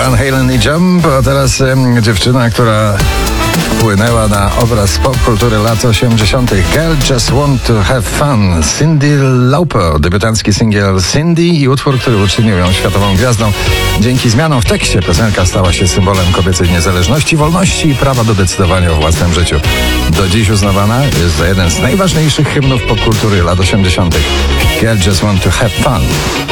Van Halen i Jump, a teraz dziewczyna, która wpłynęła na obraz popkultury lat 80. Girl Just Want to Have Fun. Cyndi Lauper, debiutancki singiel Cindy i utwór, który uczynił ją światową gwiazdą. Dzięki zmianom w tekście piosenka stała się symbolem kobiecej niezależności, wolności i prawa do decydowania o własnym życiu. Do dziś uznawana jest za jeden z najważniejszych hymnów popkultury lat 80. Girl Just Want to Have Fun.